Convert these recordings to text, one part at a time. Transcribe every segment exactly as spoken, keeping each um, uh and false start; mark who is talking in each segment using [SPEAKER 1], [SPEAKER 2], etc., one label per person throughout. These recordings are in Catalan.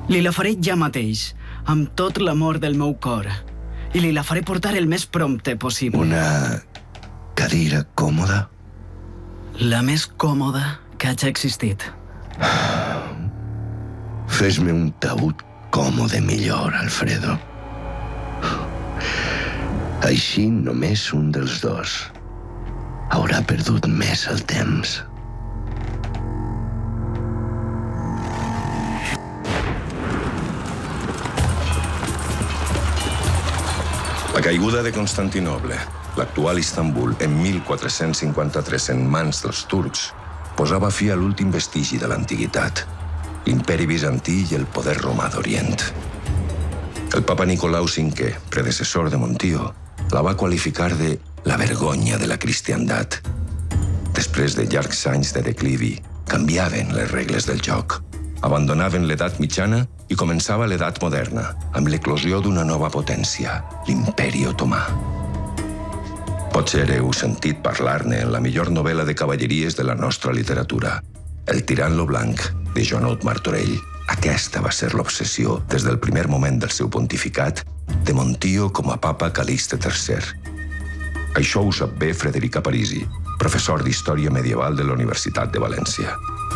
[SPEAKER 1] Li la faré ja mateix, amb tot l'amor del meu cor. I li la faré portar el més prompte possible.
[SPEAKER 2] Una cadira còmoda?
[SPEAKER 1] La més còmoda que hagi existit.
[SPEAKER 2] Fes-me un taüt còmode millor, Alfredo. Així només un dels dos haurà perdut més el temps.
[SPEAKER 3] La caiguda de Constantinoble, l'actual Istanbul, en mil quatre-cents cinquanta-tres en mans dels turcs, posava fi a l'últim vestigi de l'antiguitat, l'imperi bizantí i el poder romà d'Orient. El papa Nicolau cinquè, predecessor de Montijo, la va qualificar de la vergonya de la cristiandat. Després de llargs anys de declivi, canviaven les regles del joc. Abandonaven l'edat mitjana i començava l'edat moderna, amb l'eclosió d'una nova potència, l'imperi otomà. Potser heu sentit parlar-ne en la millor novel·la de cavalleries de la nostra literatura, El tirant lo blanc, de Joanot Martorell. Aquesta va ser l'obsessió, des del primer moment del seu pontificat, de Montijo com a papa Calixte tercer. Això ho sap bé Frederica Parisi, professor d'Història Medieval de la Universitat de València.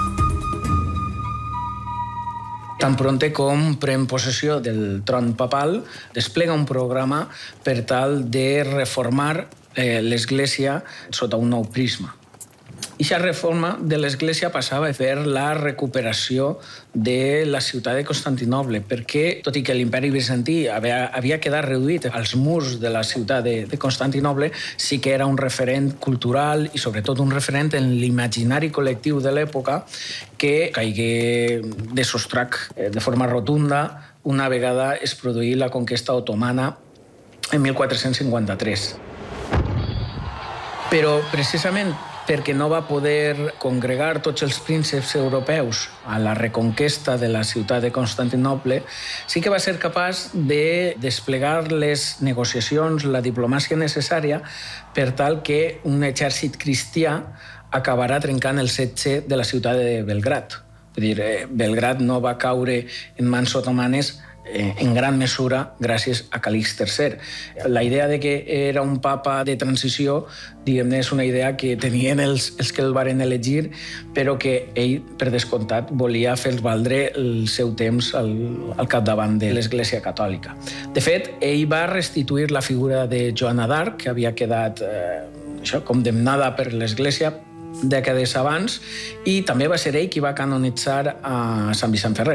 [SPEAKER 4] Tan pronte com pren possessió del tron papal, desplega un programa per tal de reformar eh, l'Església sota un nou prisma. I aquesta reforma de l'Església passava a fer la recuperació de la ciutat de Constantinoble, perquè, tot i que l'imperi bizantí havia, havia quedat reduït als murs de la ciutat de, de Constantinoble, sí que era un referent cultural i sobretot un referent en l'imaginari col·lectiu de l'època que caigué de sostrac de forma rotunda una vegada es produí la conquesta otomana en mil quatre-cents cinquanta-tres. Però, precisament, perquè no va poder congregar tots els prínceps europeus a la reconquesta de la ciutat de Constantinoble, sí que va ser capaç de desplegar les negociacions, la diplomàcia necessària per tal que un exèrcit cristià acabarà trencant el setge de la ciutat de Belgrad. Vull dir, Belgrad no va caure en mans otomanes en gran mesura gràcies a Calix tercer. La idea de que era un papa de transició, diguem-ne, és una idea que tenien els, els que el varen elegir, però que ell, per descomptat, volia fer valdre el seu temps al, al capdavant de l'Església Catòlica. De fet, ell va restituir la figura de Joana d'Arc, que havia quedat eh, això, condemnada per l'Església dècades abans, i també va ser ell qui va canonitzar a Sant Vicent Ferrer.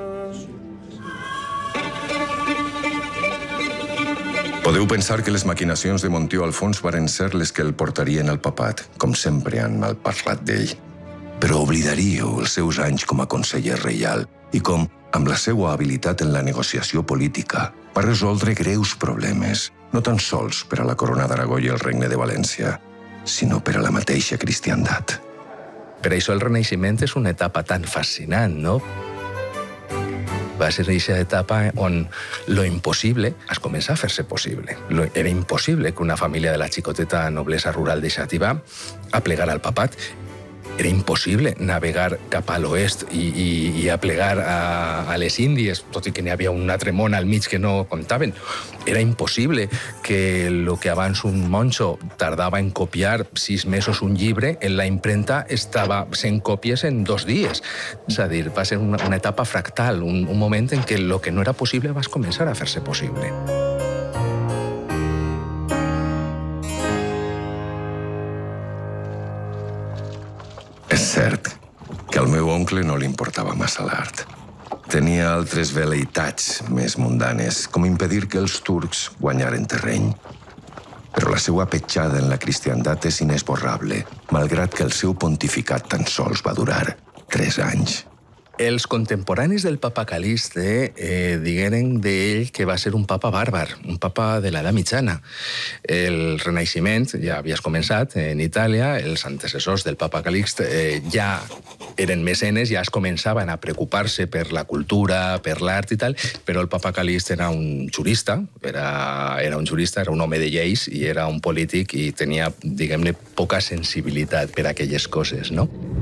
[SPEAKER 3] Podeu pensar que les maquinacions de Montijo Alfons varen ser les que el portarien al papat, com sempre han malparlat d'ell. Però oblidaríeu els seus anys com a conseller reial i com, amb la seva habilitat en la negociació política, va resoldre greus problemes, no tan sols per a la corona d'Aragó i el regne de València, sinó per a la mateixa cristiandat.
[SPEAKER 5] Per això el Renaixement és una etapa tan fascinant, no? Va ser aquesta etapa on lo impossible es comença a fer-se possible. Era impossible que una família de la xicoteta noblesa rural de Xàtiva aplegar al papat. Era impossible navegar cap a l'oest i, i, i aplegar a, a les Índies, tot i que n'hi havia un altre món al mig que no comptaven. Era impossible que el que abans un monjo tardava en copiar sis mesos un llibre, en la imprenta estava sent còpies en dos dies. És a dir, va ser una, una etapa fractal, un, un moment en què el que no era possible va començar a fer-se possible.
[SPEAKER 3] És cert que al meu oncle no li importava massa l'art. Tenia altres velleitats més mundanes, com impedir que els turcs guanyaren terreny. Però la seva petjada en la cristiandat és inesborrable, malgrat que el seu pontificat tan sols va durar tres anys.
[SPEAKER 5] Els contemporanis del papa Calixte eh, digueren d'ell que va ser un papa bàrbar, un papa de l'edat mitjana. El Renaixement ja havies començat en Itàlia, els antecessors del papa Calixte eh, ja eren mecenes, ja es començaven a preocupar-se per la cultura, per l'art i tal, però el papa Calixte era un jurista, era, era un jurista, era un home de lleis i era un polític i tenia, diguem-ne, poca sensibilitat per a aquelles coses, no?